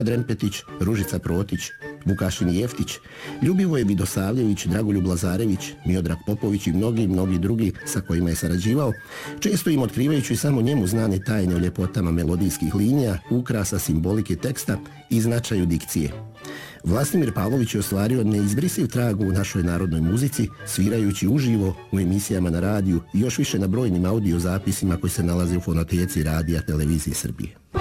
Drempetić, Ružica Protić, Vukašin Jeftić, Ljubivoje Vidosavljević, Dragoljub Lazarević, Miodrag Popović i mnogi drugi sa kojima je sarađivao, često im otkrivajući samo njemu znane tajne o ljepotama melodijskih linija, ukrasa, simbolike teksta i značaju dikcije. Vlastimir Pavlović je ostvario neizbrisiv trag u našoj narodnoj muzici, svirajući uživo u emisijama na radiju i još više na brojnim audio zapisima koji se nalaze u fonoteci Radija Televizije Srbije.